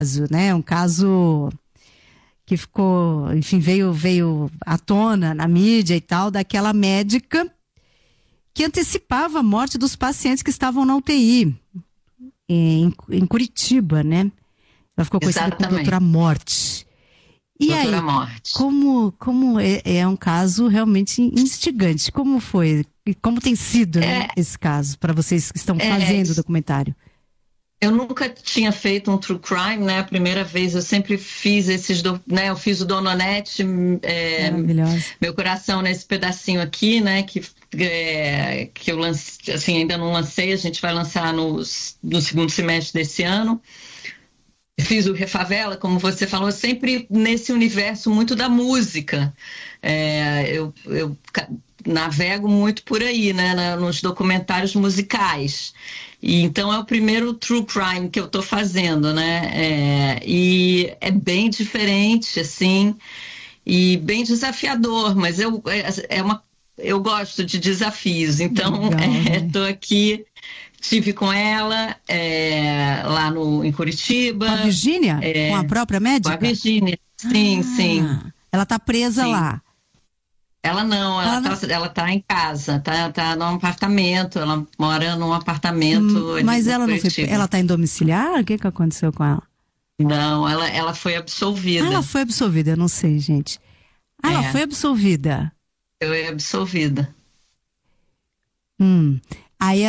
né? Um caso que ficou, enfim, veio à tona na mídia e tal, daquela médica que antecipava a morte dos pacientes que estavam na UTI, em Curitiba, né? Ela ficou conhecida como Doutora Morte. E Doutora aí, Morte. como é um caso realmente instigante, como foi? E como tem sido, né, esse caso, para vocês que estão fazendo o documentário? Eu nunca tinha feito um true crime, né? A primeira vez eu sempre fiz né? Eu fiz o Dona Onete, Meu Coração Nesse Pedacinho Aqui, né? Que eu lancei, assim, ainda não lancei, a gente vai lançar no segundo semestre desse ano. Fiz o Refavela, como você falou, sempre nesse universo muito da música. Eu navego muito por aí, né? Nos documentários musicais. E então é o primeiro true crime que eu estou fazendo, né? E é bem diferente, assim, e bem desafiador, mas eu gosto de desafios, então estou aqui, estive com ela lá em Curitiba. Com a Virgínia? Com a própria médica? Com a Virgínia, sim, sim. Ela está presa lá. Ela não, ela tá em casa, tá num apartamento, ela mora num apartamento. Mas ela não foi, ela tá em domiciliar? O que aconteceu com ela? Não, ela foi absolvida. Ela foi absolvida, eu não sei, gente. Ela foi absolvida? Foi absolvida. Aí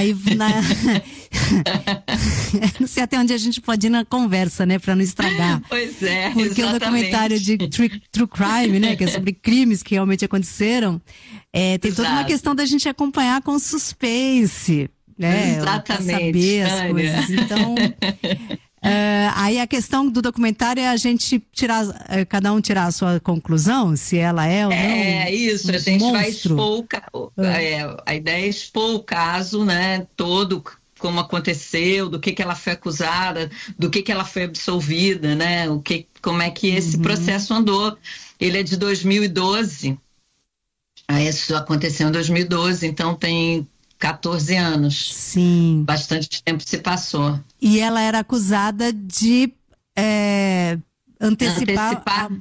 não sei até onde a gente pode ir na conversa, né, para não estragar. Pois é, porque exatamente. O documentário de True Crime, né, que é sobre crimes que realmente aconteceram, tem toda uma questão da gente acompanhar com suspense, né, exatamente, saber as coisas. Então, aí a questão do documentário é a gente cada um tirar a sua conclusão, se ela é ou não. É isso, a gente vai expor a ideia é expor o caso, né, todo, como aconteceu, do que ela foi acusada, do que ela foi absolvida, né, como é que esse processo andou. Ele é de 2012, isso aconteceu em 2012, então tem 14 anos. Sim. Bastante tempo se passou. E ela era acusada de antecipar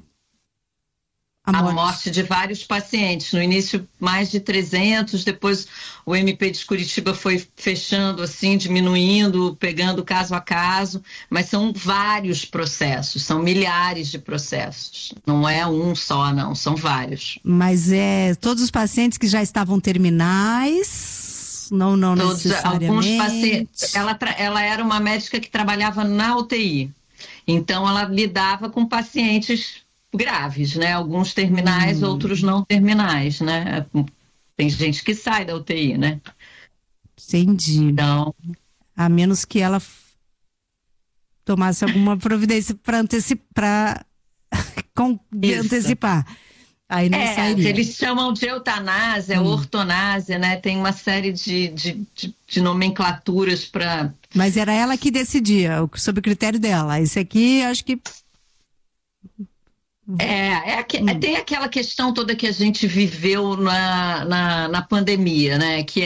a morte de vários pacientes. No início, mais de 300, depois o MP de Curitiba foi fechando, assim, diminuindo, pegando caso a caso, mas são vários processos, são milhares de processos. Não é um só, não, são vários. Mas todos os pacientes que já estavam terminais, não necessariamente. Alguns pacientes. Ela era uma médica que trabalhava na UTI, então ela lidava com pacientes graves, né? Alguns terminais, outros não terminais, né? Tem gente que sai da UTI, né? Entendi. Então, a menos que ela tomasse alguma providência para antecipar. Aí não sairia. Eles chamam de eutanásia, ortonásia, né? Tem uma série de nomenclaturas para. Mas era ela que decidia, sob o critério dela. Esse aqui, acho que. Tem aquela questão toda que a gente viveu na pandemia, né? Que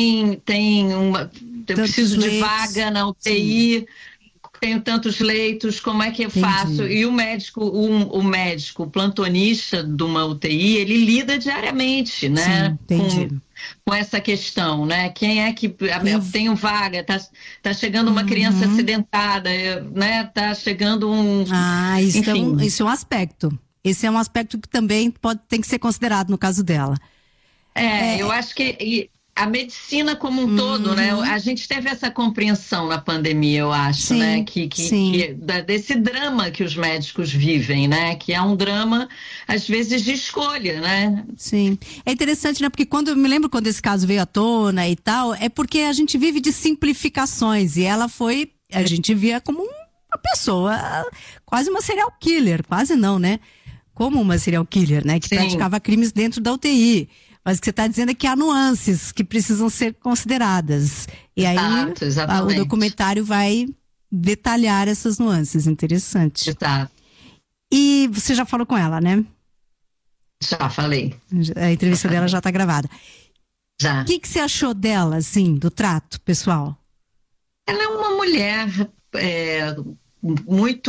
eu preciso de vaga na UTI, tenho tantos leitos, como é que eu faço? E o médico, o plantonista de uma UTI, ele lida diariamente, né? Com essa questão, né? Quem é que tem vaga? Tá chegando uma criança acidentada, né? Tá chegando isso é um aspecto. Esse é um aspecto que também tem que ser considerado no caso dela. Eu acho que a medicina como um todo, né? A gente teve essa compreensão na pandemia, eu acho, né? Desse drama que os médicos vivem, né? Que é um drama, às vezes, de escolha, né? Sim. É interessante, né? Porque eu me lembro quando esse caso veio à tona e tal, é porque a gente vive de simplificações e ela a gente via como uma pessoa, quase uma serial killer, quase não, né? Como uma serial killer, né? Que praticava crimes dentro da UTI. Mas o que você está dizendo é que há nuances que precisam ser consideradas. E aí o documentário vai detalhar essas nuances. Interessante. Exato. E você já falou com ela, né? Já falei. A entrevista dela já está gravada. Já. O que você achou dela, assim, do trato pessoal? Ela é uma mulher muito